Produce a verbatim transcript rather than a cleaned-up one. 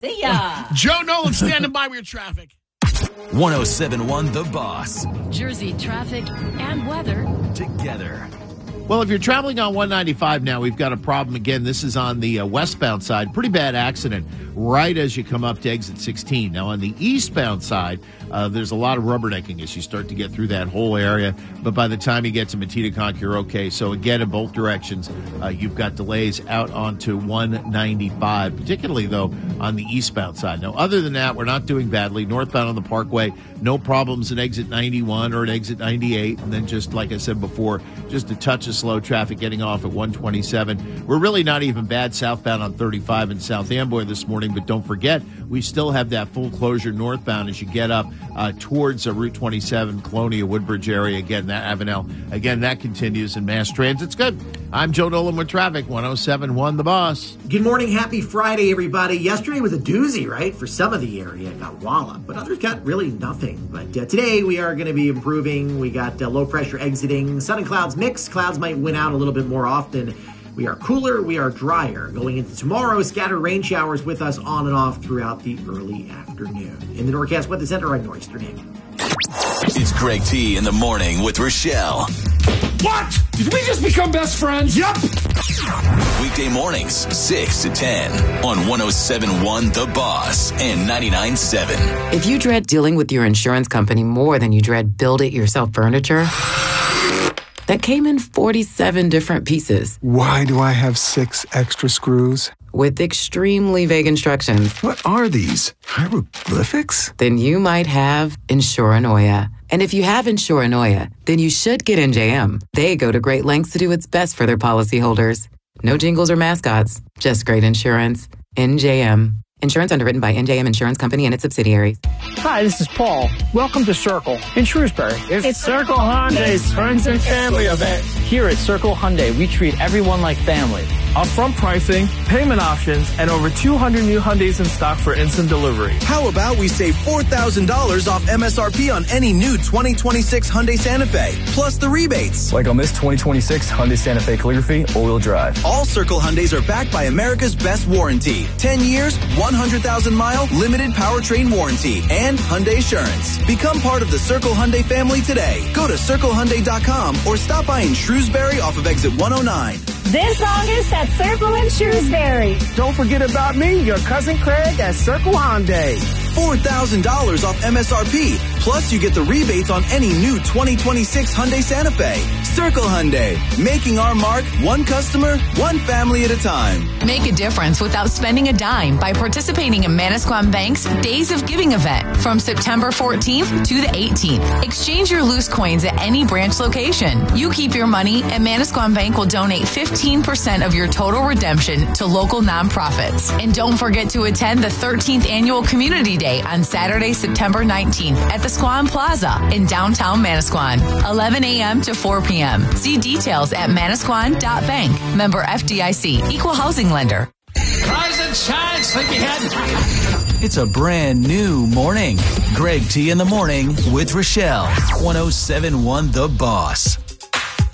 See ya. Joe Nolan standing by with your traffic. one oh seven point one The Boss. Jersey traffic and weather together. Well, if you're traveling on one ninety-five now, we've got a problem again. This is on the uh, westbound side. Pretty bad accident right as you come up to exit sixteen. Now, on the eastbound side, uh, there's a lot of rubbernecking as you start to get through that whole area. But by the time you get to Matitaconk, you're okay. So, again, in both directions, uh, you've got delays out onto one ninety-five, particularly, though, on the eastbound side. Now, other than that, we're not doing badly. Northbound on the Parkway, no problems at exit ninety-one or at exit ninety-eight. And then just like I said before, just a touch of slow traffic getting off at one twenty-seven. We're really not even bad southbound on thirty-five in South Amboy this morning, but don't forget, we still have that full closure northbound as you get up uh, towards uh, Route twenty-seven, Colonia, Woodbridge area. Again, that Avenel, again, that continues, and mass transit's good. I'm Joe Nolan with traffic, one oh seven point one The Boss. Good morning. Happy Friday, everybody. Yesterday was a doozy, right? For some of the area, got walloped, but others got really nothing. But uh, today we are going to be improving. We got uh, low pressure exiting. Sun and clouds mix. Clouds might win out a little bit more often. We are cooler. We are drier. Going into tomorrow, scattered rain showers with us on and off throughout the early afternoon. In the Norcast Weather Center, I'm Norris Stername. It's Greg T in the morning with Rochelle. What? Did we just become best friends? Yep. Weekday mornings, six to ten on one oh seven point one The Boss and ninety-nine point seven. If you dread dealing with your insurance company more than you dread build-it-yourself furniture, that came in forty-seven different pieces. Why do I have six extra screws? With extremely vague instructions. What are these? Hieroglyphics? Then you might have Insuranoia. And if you have Insuranoia, then you should get N J M. They go to great lengths to do what's best for their policyholders. No jingles or mascots, just great insurance. N J M. Insurance underwritten by N J M Insurance Company and its subsidiaries. Hi, this is Paul. Welcome to Circle in Shrewsbury. It's, it's Circle Hyundai's Friends and Family event. Here at Circle Hyundai, we treat everyone like family. Upfront pricing, payment options, and over two hundred new Hyundais in stock for instant delivery. How about we save four thousand dollars off M S R P on any new twenty twenty-six Hyundai Santa Fe, plus the rebates. Like on this twenty twenty-six Hyundai Santa Fe Calligraphy all-wheel drive. All Circle Hyundais are backed by America's best warranty. ten years, one hundred thousand mile, limited powertrain warranty, and Hyundai Assurance. Become part of the Circle Hyundai family today. Go to circle hyundai dot com or stop by in Shrewsbury off of exit one oh nine. This August at Circle in Shrewsbury. Don't forget about me, your cousin Craig at Circle Hyundai. four thousand dollars off M S R P. Plus, you get the rebates on any new twenty twenty-six Hyundai Santa Fe. Circle Hyundai, making our mark one customer, one family at a time. Make a difference without spending a dime by participating in Manasquan Bank's Days of Giving event from September fourteenth to the eighteenth. Exchange your loose coins at any branch location. You keep your money, and Manasquan Bank will donate fifteen percent of your total redemption to local nonprofits. And don't forget to attend the thirteenth Annual Community Day on Saturday, September nineteenth at the Squam Plaza in downtown Manasquan, eleven a.m. to four p.m. See details at manasquan dot bank. Member F D I C, Equal Housing Lender. Rise and shine, sleepyhead. It's a brand new morning. Greg T in the morning with Rochelle. one oh seven point one The Boss.